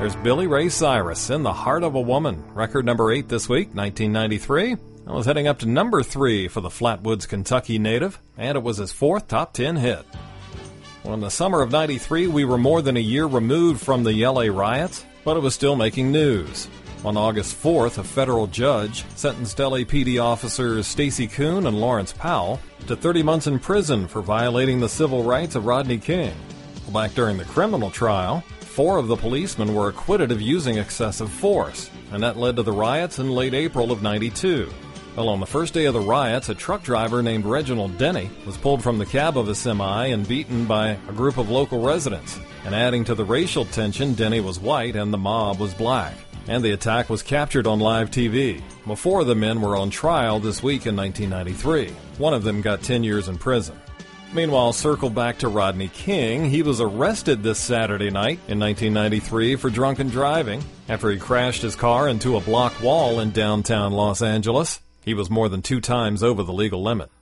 There's Billy Ray Cyrus, In the Heart of a Woman, record number 8 this week, 1993. I was heading up to number 3 for the Flatwoods, Kentucky native, and it was his 4th top 10 hit. Well, in the summer of 93, we were more than a year removed from the LA riots, but it was still making news. On August 4th, a federal judge sentenced LAPD officers Stacey Kuhn and Lawrence Powell to 30 months in prison for violating the civil rights of Rodney King. Back during the criminal trial, 4 of the policemen were acquitted of using excessive force, and that led to the riots in late April of 92. Well, on the first day of the riots, a truck driver named Reginald Denny was pulled from the cab of a semi and beaten by a group of local residents. And adding to the racial tension, Denny was white and the mob was black. And the attack was captured on live TV. 4 of the men were on trial this week in 1993. One of them got 10 years in prison. Meanwhile, circle back to Rodney King. He was arrested this Saturday night in 1993 for drunken driving after he crashed his car into a block wall in downtown Los Angeles. He was more than 2 times over the legal limit.